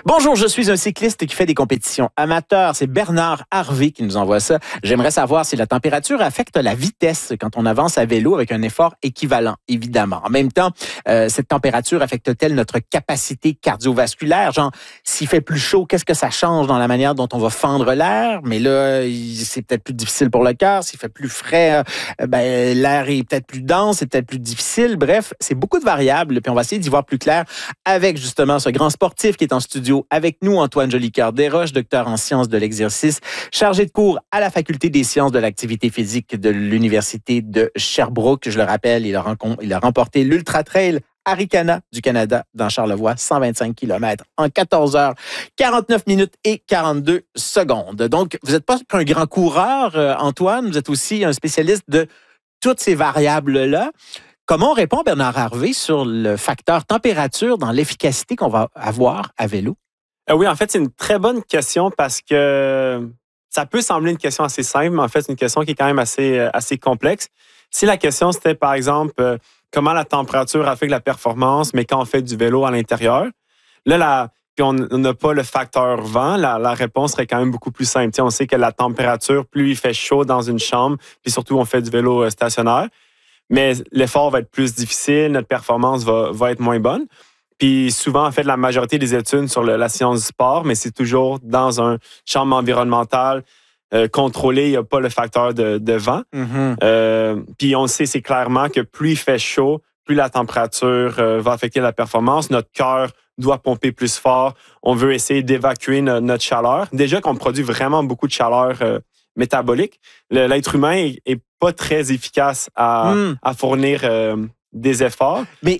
Bonjour, je suis un cycliste qui fait des compétitions amateurs. C'est Bernard Harvey qui nous envoie ça. J'aimerais savoir si la température affecte la vitesse quand on avance à vélo avec un effort équivalent, évidemment. En même temps, cette température affecte-t-elle notre capacité cardiovasculaire? Genre, s'il fait plus chaud, qu'est-ce que ça change dans la manière dont on va fendre l'air? Mais là, c'est peut-être plus difficile pour le cœur. S'il fait plus frais, l'air est peut-être plus dense, c'est peut-être plus difficile. Bref, c'est beaucoup de variables. Puis on va essayer d'y voir plus clair avec justement ce grand sportif qui est en studio avec nous, Antoine Jolicoeur-Desroches, docteur en sciences de l'exercice, chargé de cours à la Faculté des sciences de l'activité physique de l'Université de Sherbrooke. Je le rappelle, il a remporté l'Ultra Trail Arikana du Canada dans Charlevoix, 125 km en 14 heures, 49 minutes et 42 secondes. Donc, vous n'êtes pas qu'un grand coureur, Antoine, vous êtes aussi un spécialiste de toutes ces variables-là. Comment on répond, Bernard Harvey, sur le facteur température dans l'efficacité qu'on va avoir à vélo? Oui, en fait, c'est une très bonne question parce que ça peut sembler une question assez simple, mais en fait, c'est une question qui est quand même assez complexe. Si la question, c'était, par exemple, comment la température affecte la performance, mais quand on fait du vélo à l'intérieur, là, puis on n'a pas le facteur vent, la réponse serait quand même beaucoup plus simple. On sait que la température, plus il fait chaud dans une chambre, puis surtout, on fait du vélo stationnaire, mais l'effort va être plus difficile, notre performance va être moins bonne. Puis souvent, en fait, la majorité des études sur la science du sport, mais c'est toujours dans un chambre environnemental contrôlé, il n'y a pas le facteur de vent. Mm-hmm. Puis on sait, c'est clairement que plus il fait chaud, plus la température va affecter la performance. Notre cœur doit pomper plus fort. On veut essayer d'évacuer notre chaleur. Déjà qu'on produit vraiment beaucoup de chaleur métabolique, l'être humain est pas très efficace à fournir des efforts. Mais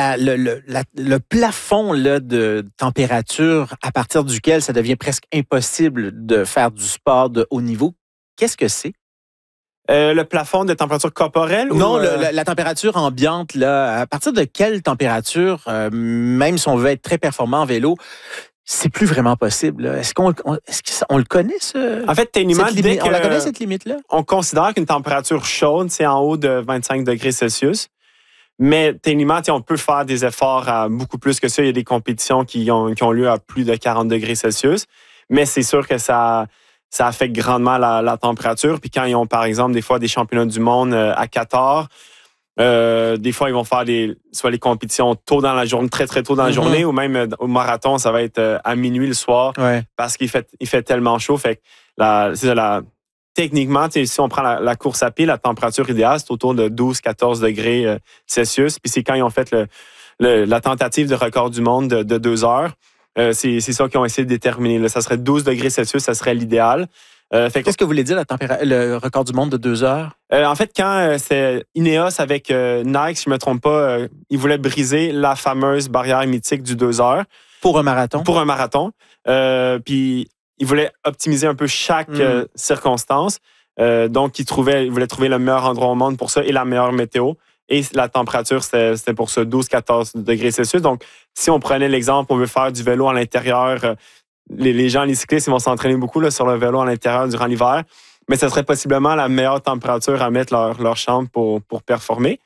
le plafond là, de température à partir duquel ça devient presque impossible de faire du sport de haut niveau, qu'est-ce que c'est? Le plafond de température corporelle? Non, la température ambiante, là, à partir de quelle température, même si on veut être très performant en vélo, c'est plus vraiment possible. Là. Est-ce qu'on le connaît, En fait, techniquement, on la connaît, cette limite-là? On considère qu'une température chaude, c'est en haut de 25 degrés Celsius. Mais techniquement, on peut faire des efforts à beaucoup plus que ça. Il y a des compétitions qui ont lieu à plus de 40 degrés Celsius. Mais c'est sûr que ça affecte grandement la température. Puis quand ils ont, par exemple, des fois des championnats du monde à Qatar, des fois, ils vont faire soit les compétitions tôt dans la journée, très, très tôt dans la journée, ou même au marathon, ça va être à minuit le soir parce qu'il fait tellement chaud. Fait que techniquement, si on prend la course à pied, la température idéale, c'est autour de 12-14 degrés Celsius. Puis c'est quand ils ont fait la tentative de record du monde de 2 heures. C'est ça qu'ils ont essayé de déterminer. Là, ça serait 12 degrés Celsius, ça serait l'idéal. Qu'est-ce que vous voulez dire, le record du monde de 2 heures? En fait, quand c'est Ineos avec Nike, si je ne me trompe pas, ils voulaient briser la fameuse barrière mythique du 2 heures. Pour un marathon? Pour un marathon. Puis ils voulaient optimiser un peu chaque circonstance. Donc, ils voulaient trouver le meilleur endroit au monde pour ça et la meilleure météo. Et la température, c'était pour ça 12-14 degrés Celsius. Donc, si on prenait l'exemple, on veut faire du vélo à l'intérieur, les gens, les cyclistes, ils vont s'entraîner beaucoup là, sur le vélo à l'intérieur durant l'hiver. Mais ce serait possiblement la meilleure température à mettre leur chambre pour performer.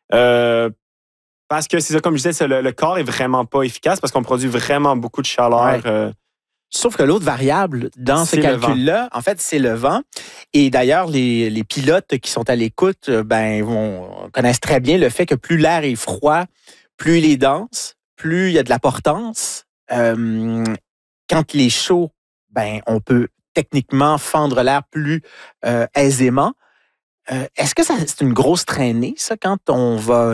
Parce que c'est ça, comme je disais, le corps est vraiment pas efficace parce qu'on produit vraiment beaucoup de chaleur. Ouais. Sauf que l'autre variable dans ce calcul-là, en fait, c'est le vent. Et d'ailleurs, les pilotes qui sont à l'écoute, connaissent très bien le fait que plus l'air est froid, plus il est dense, plus il y a de la portance. Quand il est chaud, on peut techniquement fendre l'air plus aisément. Est-ce que c'est une grosse traînée, ça, quand on va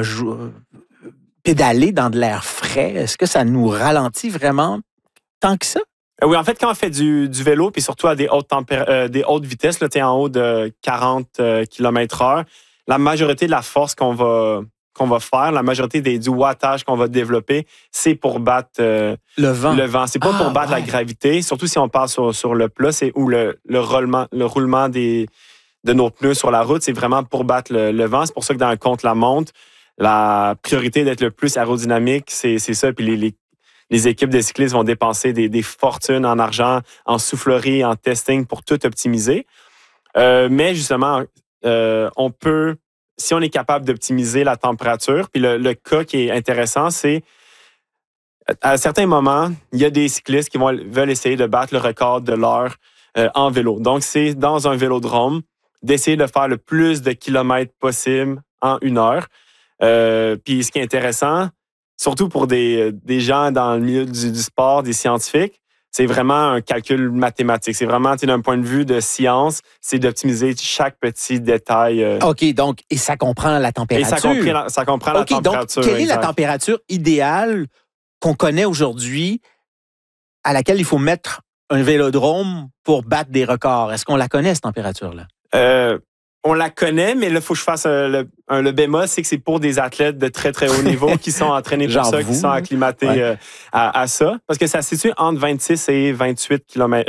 pédaler dans de l'air frais? Est-ce que ça nous ralentit vraiment tant que ça? Oui, en fait, quand on fait du vélo, puis surtout à des hautes vitesses, là, en haut de 40 km/h, la majorité de la force qu'on va faire, la majorité du wattage qu'on va développer, c'est pour battre le vent. C'est pas pour battre la gravité, surtout si on part sur le plat, ou le roulement de nos pneus sur la route, c'est vraiment pour battre le vent. C'est pour ça que dans le contre-la-montre, la priorité d'être le plus aérodynamique, c'est ça. Puis les équipes de cyclistes vont dépenser des fortunes en argent, en soufflerie, en testing pour tout optimiser. Mais justement, on peut, si on est capable d'optimiser la température, puis le cas qui est intéressant, c'est À certains moments, il y a des cyclistes qui veulent essayer de battre le record de l'heure en vélo. Donc, c'est dans un vélodrome d'essayer de faire le plus de kilomètres possible en 1 heure. Puis ce qui est intéressant, surtout pour des gens dans le milieu du sport, des scientifiques, c'est vraiment un calcul mathématique. C'est vraiment, d'un point de vue de science, c'est d'optimiser chaque petit détail. OK, donc, et ça comprend la température. Et ça comprend la température. Donc, quelle est la température idéale qu'on connaît aujourd'hui à laquelle il faut mettre un vélodrome pour battre des records? Est-ce qu'on la connaît, cette température-là? On la connaît, mais là, il faut que je fasse le bémol, c'est que c'est pour des athlètes de très, très haut niveau qui sont entraînés pour ça, qui sont acclimatés à ça. Parce que ça se situe entre 26 et 28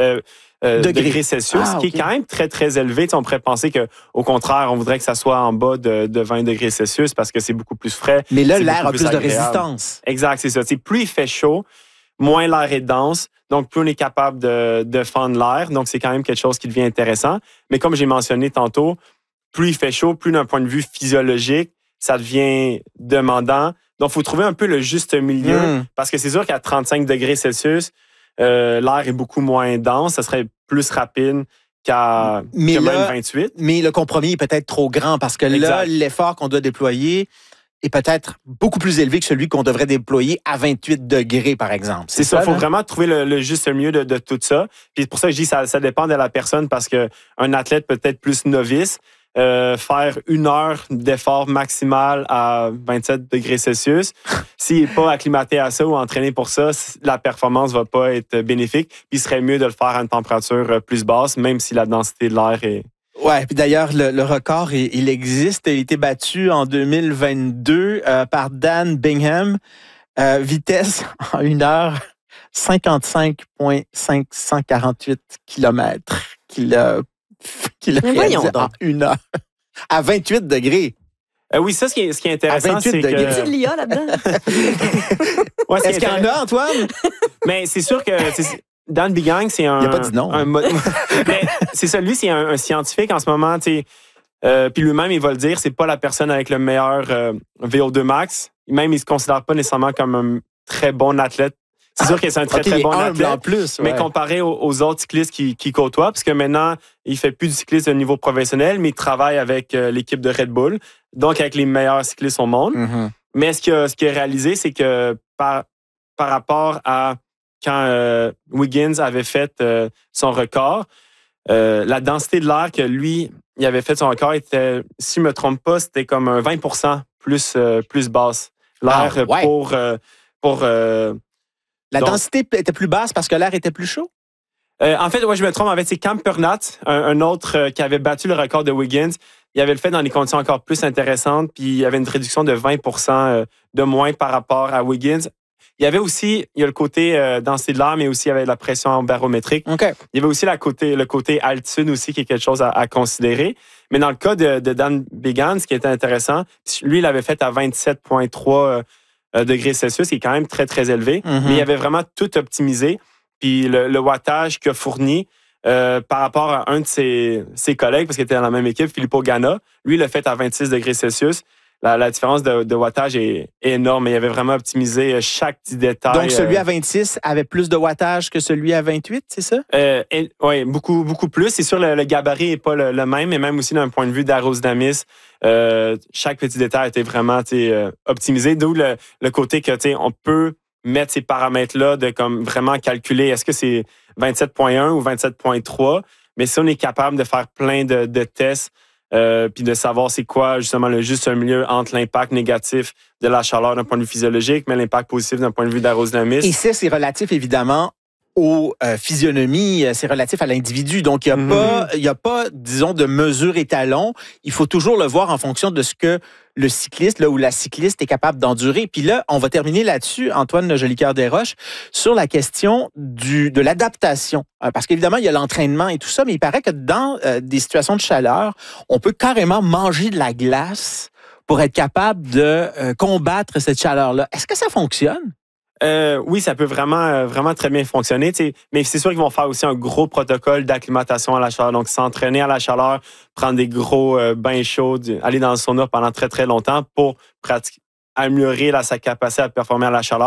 degrés Celsius, qui est quand même très, très élevé. On pourrait penser qu'au contraire, on voudrait que ça soit en bas de 20 degrés Celsius parce que c'est beaucoup plus frais. Mais là, l'air a plus de résistance. Exact, c'est ça. Plus il fait chaud, moins l'air est dense, donc plus on est capable de fendre l'air. Donc, c'est quand même quelque chose qui devient intéressant. Mais comme j'ai mentionné tantôt, plus il fait chaud, plus d'un point de vue physiologique, ça devient demandant. Donc, il faut trouver un peu le juste milieu parce que c'est sûr qu'à 35 degrés Celsius, l'air est beaucoup moins dense. Ça serait plus rapide qu'à même 28. Mais le compromis est peut-être trop grand parce que là, l'effort qu'on doit déployer est peut-être beaucoup plus élevé que celui qu'on devrait déployer à 28 degrés, par exemple. C'est ça. Il faut vraiment trouver le juste milieu de tout ça. Puis c'est pour ça que je dis que ça dépend de la personne parce qu'un athlète peut-être plus novice, faire 1 heure d'effort maximal à 27 degrés Celsius. S'il n'est pas acclimaté à ça ou entraîné pour ça, la performance ne va pas être bénéfique. Puis il serait mieux de le faire à une température plus basse, même si la densité de l'air est... Ouais, puis d'ailleurs, le record, il existe. Il a été battu en 2022 par Dan Bingham. Vitesse en 1 heure, 55,548 km qu'il a réalisé en 1 heure. À 28 degrés. Oui, ça, ce qui est intéressant, c'est que... Y a-t-il de l'IA là-dedans? Est-ce qu'il y en a, Antoine? Mais c'est sûr que... Dan Bingham, c'est un... Il n'a pas dit non. Mais c'est ça, lui, c'est un scientifique en ce moment, tu sais. Puis lui-même, il va le dire, c'est pas la personne avec le meilleur VO2 max. Même, il se considère pas nécessairement comme un très bon athlète. C'est sûr que c'est un très, très bon athlète. En plus, mais comparé aux autres cyclistes qui côtoient, parce que maintenant, il fait plus du cyclisme de niveau professionnel, mais il travaille avec l'équipe de Red Bull, donc avec les meilleurs cyclistes au monde. Mm-hmm. Mais ce qu'il a réalisé, c'est que par rapport à quand Wiggins avait fait son record, la densité de l'air que lui, il avait fait son record était, si je ne me trompe pas, c'était comme un 20% plus basse. L'air pour la densité était plus basse parce que l'air était plus chaud? En fait, je me trompe. En fait, c'est Cam Pernat, un autre qui avait battu le record de Wiggins. Il avait le fait dans des conditions encore plus intéressantes, puis il y avait une réduction de 20% de moins par rapport à Wiggins. Il y a le côté densité de l'air, mais aussi il y avait la pression barométrique. Okay. Il y avait aussi le côté altitude aussi, qui est quelque chose à considérer. Mais dans le cas de Dan Bingham, ce qui était intéressant, lui, il l'avait fait à 27,3 degrés Celsius, qui est quand même très, très élevé. Mm-hmm. Mais il avait vraiment tout optimisé. Puis le wattage qu'il a fourni par rapport à un de ses collègues, parce qu'il était dans la même équipe, Filippo Ganna, lui, il l'a fait à 26 degrés Celsius. La différence de wattage est énorme. Il avait vraiment optimisé chaque petit détail. Donc, celui à 26 avait plus de wattage que celui à 28, c'est ça? Oui, beaucoup, beaucoup plus. C'est sûr, le gabarit n'est pas le même, mais même aussi d'un point de vue d'aérodynamisme, chaque petit détail était vraiment optimisé. D'où le côté que on peut mettre ces paramètres-là de comme vraiment calculer est-ce que c'est 27.1 ou 27.3. Mais si on est capable de faire plein de tests, puis de savoir c'est quoi justement le juste milieu entre l'impact négatif de la chaleur d'un point de vue physiologique, mais l'impact positif d'un point de vue d'aérodynamisme. Et ça, c'est relatif évidemment aux physionomies, c'est relatif à l'individu. Donc, il n'y a pas, disons, de mesure étalon. Il faut toujours le voir en fonction de ce que le cycliste ou la cycliste est capable d'endurer. Puis là, on va terminer là-dessus, Antoine Jolicoeur-Desroches, sur la question de l'adaptation. Parce qu'évidemment, il y a l'entraînement et tout ça, mais il paraît que dans des situations de chaleur, on peut carrément manger de la glace pour être capable de combattre cette chaleur-là. Est-ce que ça fonctionne? Oui, ça peut vraiment, vraiment très bien fonctionner. Mais c'est sûr qu'ils vont faire aussi un gros protocole d'acclimatation à la chaleur. Donc, s'entraîner à la chaleur, prendre des gros bains chauds, aller dans le sauna pendant très, très longtemps pour améliorer sa capacité à performer à la chaleur.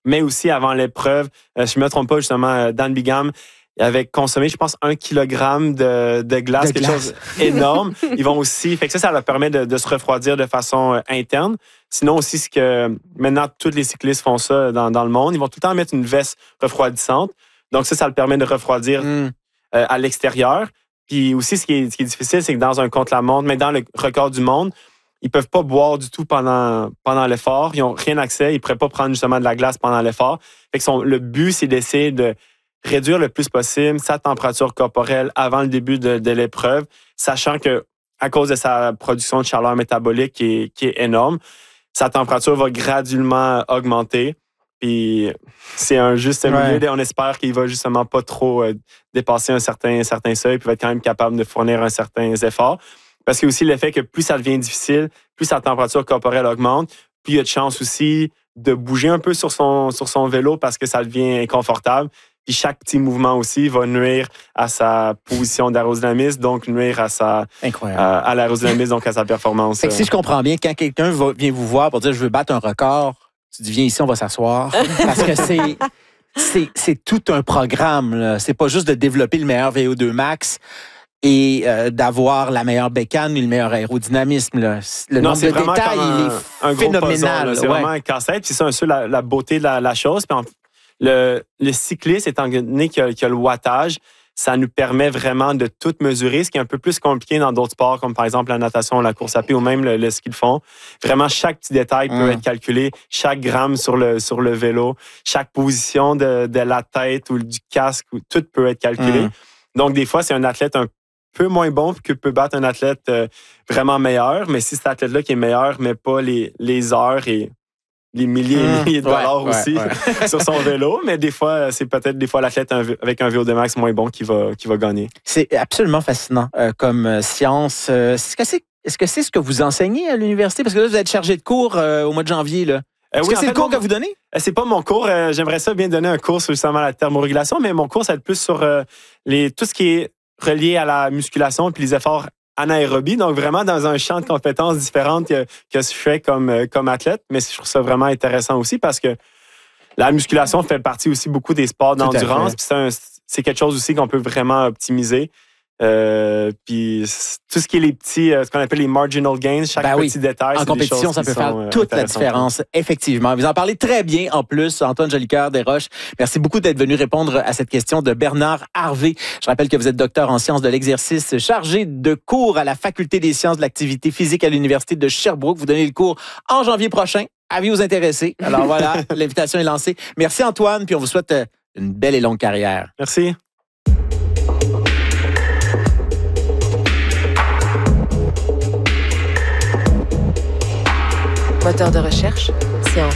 mais aussi avant l'épreuve. Je ne me trompe pas, justement, Dan Bigham, il avait consommé, je pense, 1 kilogramme de glace, quelque chose d'énorme. Ils vont aussi, fait que ça leur permet de se refroidir de façon interne. Sinon aussi, ce que maintenant, tous les cyclistes font ça dans le monde, ils vont tout le temps mettre une veste refroidissante. Donc ça le permet de refroidir à l'extérieur. Puis aussi, ce qui est difficile, c'est que dans un contre-la-montre, mais dans le record du monde, ils peuvent pas boire du tout pendant l'effort. Ils n'ont rien accès. Ils ne pourraient pas prendre justement de la glace pendant l'effort. Fait que le but, c'est d'essayer de réduire le plus possible sa température corporelle avant le début de l'épreuve, sachant que à cause de sa production de chaleur métabolique qui est énorme, sa température va graduellement augmenter. Puis c'est un juste milieu. On espère qu'il va justement pas trop dépasser un certain seuil, puis va être quand même capable de fournir un certain effort. Parce qu'il y a aussi l'effet que plus ça devient difficile, plus sa température corporelle augmente, plus il y a de chances aussi de bouger un peu sur son vélo parce que ça devient inconfortable. Puis chaque petit mouvement aussi va nuire à sa position d'aérodynamisme, donc nuire à l'aérodynamisme, donc à sa performance. Fait que si je comprends bien, quand quelqu'un vient vous voir pour dire « je veux battre un record », tu dis « viens ici, on va s'asseoir ». Parce que c'est tout un programme. Là. C'est pas juste de développer le meilleur VO2 max et d'avoir la meilleure bécane et le meilleur aérodynamisme. Là. Le nombre de détails, il est phénoménal. C'est vraiment un casse-tête. Puis c'est un peu la beauté de la chose. Puis le cycliste, étant donné qu'il y a le wattage, ça nous permet vraiment de tout mesurer, ce qui est un peu plus compliqué dans d'autres sports, comme par exemple la natation, la course à pied ou même le ski de fond. Vraiment, chaque petit détail peut être calculé, chaque gramme sur le vélo, chaque position de la tête ou du casque, tout peut être calculé. Donc, des fois, c'est un athlète un peu moins bon que peut battre un athlète vraiment meilleur, mais si cet athlète-là qui est meilleur met pas les heures et les milliers et milliers de dollars aussi sur son vélo, mais des fois, c'est peut-être l'athlète avec un VO2 max moins bon qui va gagner. C'est absolument fascinant comme science. Est-ce que c'est ce que vous enseignez à l'université? Parce que là, vous êtes chargé de cours au mois de janvier. Là. Est-ce que c'est le cours que vous donnez? C'est pas mon cours. J'aimerais ça bien donner un cours sur justement la thermorégulation, mais mon cours, ça va être plus sur tout ce qui est relié à la musculation et les efforts anaérobie, donc vraiment dans un champ de compétences différentes que je fais comme athlète, mais je trouve ça vraiment intéressant aussi parce que la musculation fait partie aussi beaucoup des sports d'endurance, puis c'est quelque chose aussi qu'on peut vraiment optimiser. Puis tout ce qui est les petits, ce qu'on appelle les marginal gains, chaque petit détail. En compétition, ça peut faire toute la différence, effectivement. Vous en parlez très bien en plus, Antoine Jolicoeur-Desroches. Merci beaucoup d'être venu répondre à cette question de Bernard Harvey. Je rappelle que vous êtes docteur en sciences de l'exercice, chargé de cours à la Faculté des sciences de l'activité physique à l'Université de Sherbrooke. Vous donnez le cours en janvier prochain. Avis aux intéressés. Alors voilà, l'invitation est lancée. Merci Antoine, puis on vous souhaite une belle et longue carrière. Merci. Moteur de recherche, science.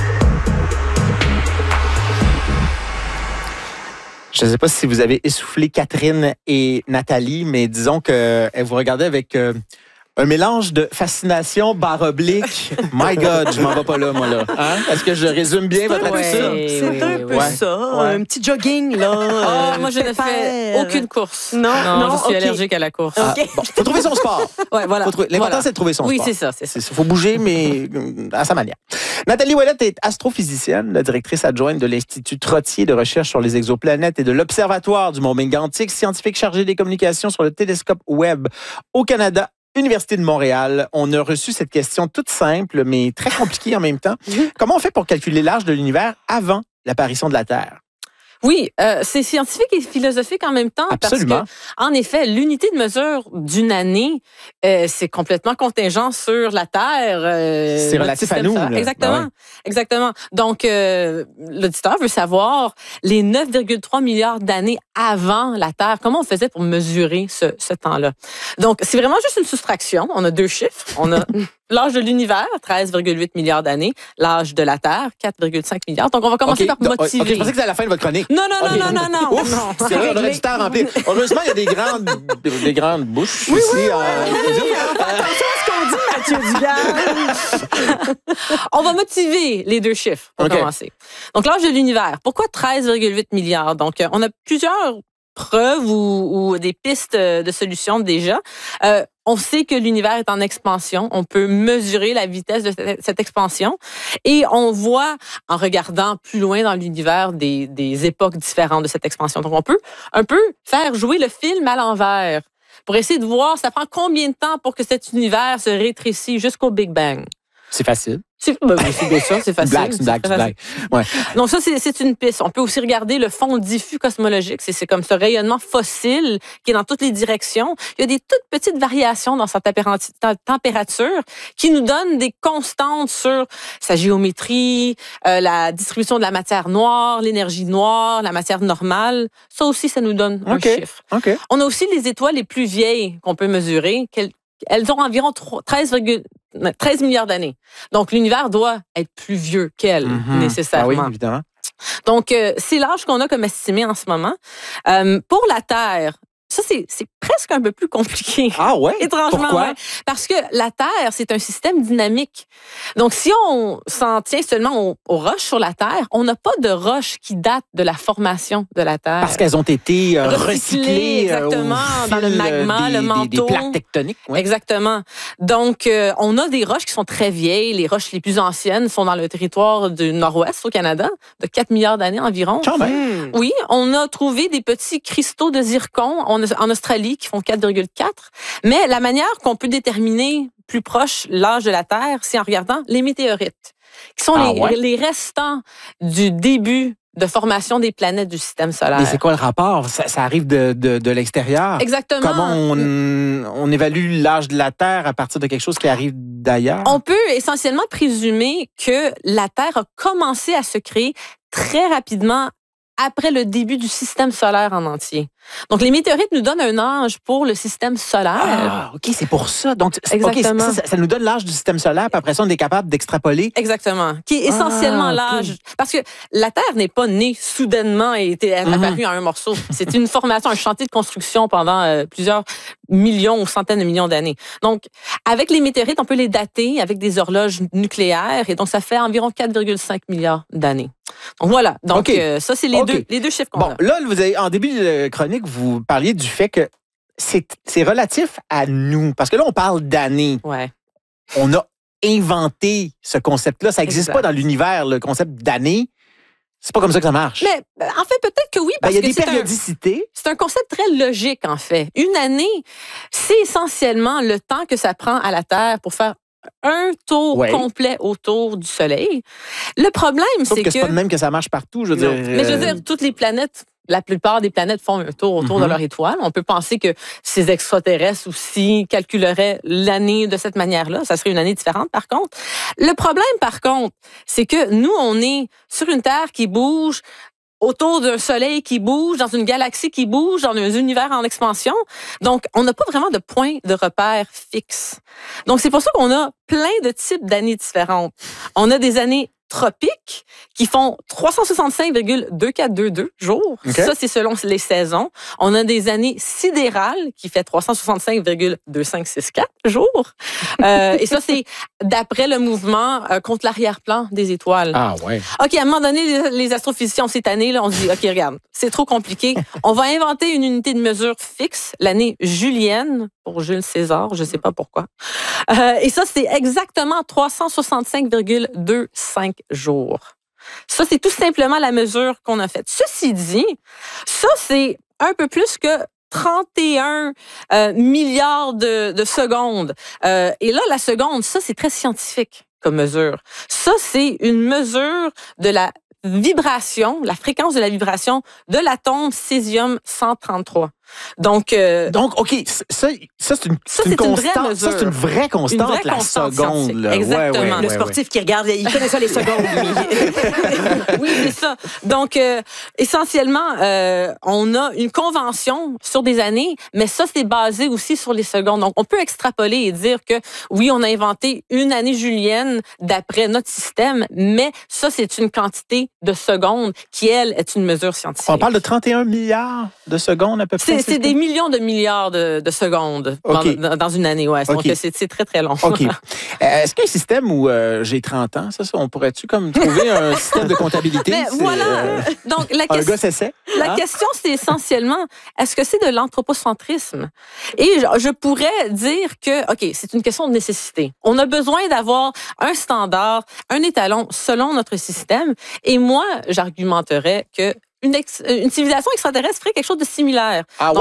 Je ne sais pas si vous avez essoufflé Catherine et Nathalie, mais disons qu'elles vous regardaient avec un mélange de fascination /oblique. My God, je m'en vais pas là, moi, là. Hein? Est-ce que je résume bien votre attitude? C'est un peu ça. Un petit jogging, là. Moi, je ne fais aucune course. Non, je suis allergique à la course. Bon, faut trouver son sport. Voilà. L'important, c'est de trouver son sport. Oui, c'est ça. Il faut bouger, mais à sa manière. Nathalie Ouellette est astrophysicienne, la directrice adjointe de l'Institut Trottier de recherche sur les exoplanètes et de l'Observatoire du Mont Mégantic, scientifique chargé des communications sur le télescope Webb au Canada. Université de Montréal, on a reçu cette question toute simple, mais très compliquée en même temps. Comment on fait pour calculer l'âge de l'univers avant l'apparition de la Terre? Oui, c'est scientifique et philosophique en même temps. Absolument. Parce que, en effet, l'unité de mesure d'une année, c'est complètement contingent sur la Terre. C'est relatif à nous. Exactement. Donc, l'auditeur veut savoir les 9,3 milliards d'années avant la Terre. Comment on faisait pour mesurer ce temps-là? Donc, c'est vraiment juste une soustraction. On a deux chiffres. On a l'âge de l'univers, 13,8 milliards d'années. L'âge de la Terre, 4,5 milliards. Donc, on va commencer par motiver. Je pensais que c'était à la fin de votre chronique. Non. C'est vrai, on aurait du temps à remplir. Heureusement, il y a des grandes bouches ici. Attention à ce qu'on dit, Mathieu Dugas. On va motiver les deux chiffres pour commencer. Donc, l'âge de l'univers. Pourquoi 13,8 milliards? Donc, on a plusieurs preuves ou des pistes de solutions déjà. On sait que l'univers est en expansion. On peut mesurer la vitesse de cette expansion. Et on voit, en regardant plus loin dans l'univers, des époques différentes de cette expansion. Donc, on peut un peu faire jouer le film à l'envers pour essayer de voir ça prend combien de temps pour que cet univers se rétrécisse jusqu'au Big Bang. C'est facile. C'est bien ça, c'est facile. C'est une blague. Ouais. Donc ça, c'est une piste. On peut aussi regarder le fond diffus cosmologique. C'est comme ce rayonnement fossile qui est dans toutes les directions. Il y a des toutes petites variations dans sa température qui nous donnent des constantes sur sa géométrie, la distribution de la matière noire, l'énergie noire, la matière normale. Ça aussi, ça nous donne un chiffre. Okay. On a aussi les étoiles les plus vieilles qu'on peut mesurer. Elles ont environ 13 milliards d'années. Donc, l'univers doit être plus vieux qu'elle, nécessairement. Ah oui, évidemment. Donc, c'est l'âge qu'on a comme estimé en ce moment. Pour la Terre, ça, c'est presque un peu plus compliqué. Ah ouais? Étrangement, pourquoi? ouais. Parce que la Terre, c'est un système dynamique. Donc, si on s'en tient seulement aux roches sur la Terre, on n'a pas de roches qui datent de la formation de la Terre. Parce qu'elles ont été recyclées exactement, au dans le fil magma, le manteau. des plaques tectoniques. Ouais. Exactement. Donc, on a des roches qui sont très vieilles. Les roches les plus anciennes sont dans le territoire du Nord-Ouest au Canada, de 4 milliards d'années environ. Quand même. Oui, on a trouvé des petits cristaux de zircon en Australie qui font 4,4. Mais la manière qu'on peut déterminer plus proche l'âge de la Terre, c'est en regardant les météorites, qui sont les restants du début de formation des planètes du système solaire. Mais c'est quoi le rapport? Ça arrive de l'extérieur? Exactement. Comment on évalue l'âge de la Terre à partir de quelque chose qui arrive d'ailleurs? On peut essentiellement présumer que la Terre a commencé à se créer très rapidement après le début du système solaire en entier. Donc, les météorites nous donnent un âge pour le système solaire. Ah, OK, c'est pour ça. Donc, exactement. Okay, ça nous donne l'âge du système solaire, puis après ça, on est capable d'extrapoler. Exactement. Qui est essentiellement l'âge. Parce que la Terre n'est pas née soudainement et est apparue en un morceau. C'est une formation, un chantier de construction pendant plusieurs millions ou centaines de millions d'années. Donc, avec les météorites, on peut les dater avec des horloges nucléaires, et donc ça fait environ 4,5 milliards d'années. Donc voilà. Donc ça, c'est les deux chiffres qu'on a. Là, vous avez, en début de chronique, vous parliez du fait que c'est relatif à nous. Parce que là, on parle d'années. Ouais. On a inventé ce concept-là. Ça n'existe pas dans l'univers, le concept d'année. C'est pas comme ça que ça marche. Mais en fait, peut-être que oui, parce il y a que des périodicités. C'est un concept très logique, en fait. Une année, c'est essentiellement le temps que ça prend à la Terre pour faire un tour complet autour du Soleil. Le problème, c'est que... c'est pas de même que ça marche partout, je veux dire. Mais je veux dire, toutes les planètes, la plupart des planètes font un tour autour de leur étoile. On peut penser que ces extraterrestres aussi calculeraient l'année de cette manière-là. Ça serait une année différente, par contre. Le problème, par contre, c'est que nous, on est sur une Terre qui bouge autour d'un soleil qui bouge, dans une galaxie qui bouge, dans un univers en expansion. Donc, on n'a pas vraiment de point de repère fixe. Donc, c'est pour ça qu'on a plein de types d'années différentes. On a des années tropiques qui font 365,2422 jours. Okay. Ça, c'est selon les saisons. On a des années sidérales qui fait 365,2564 jours. Et ça, c'est d'après le mouvement contre l'arrière-plan des étoiles. Ah ouais. OK, à un moment donné, les astrophysiciens, cette année-là, on se dit, OK, regarde, c'est trop compliqué. On va inventer une unité de mesure fixe, l'année julienne, pour Jules César, je ne sais pas pourquoi. Et ça, c'est exactement 365,25 jours. Ça, c'est tout simplement la mesure qu'on a faite. Ceci dit, ça, c'est un peu plus que 31 milliards de secondes. Et là, la seconde, ça, c'est très scientifique comme mesure. Ça, c'est une mesure de la vibration, la fréquence de la vibration de l'atome césium-133. Donc, OK, ça c'est une constante. Ça, c'est une vraie constante, la seconde. Là. Exactement. Le sportif qui regarde, il connaît ça les secondes, lui. Oui, c'est ça. Donc, essentiellement, on a une convention sur des années, mais ça, c'est basé aussi sur les secondes. Donc, on peut extrapoler et dire que, oui, on a inventé une année julienne d'après notre système, mais ça, c'est une quantité de secondes qui, elle, est une mesure scientifique. On parle de 31 milliards de secondes à peu près? C'est des millions de milliards de secondes dans une année. Ouais. Donc, c'est très, très long. OK. Est-ce qu'il y a un système où j'ai 30 ans? Ça, on pourrait-tu comme trouver un système de comptabilité? Mais voilà. Donc, la question, c'est essentiellement, est-ce que c'est de l'anthropocentrisme? Et je pourrais dire que, OK, c'est une question de nécessité. On a besoin d'avoir un standard, un étalon selon notre système. Et moi, j'argumenterais que une civilisation extraterrestre ferait quelque chose de similaire.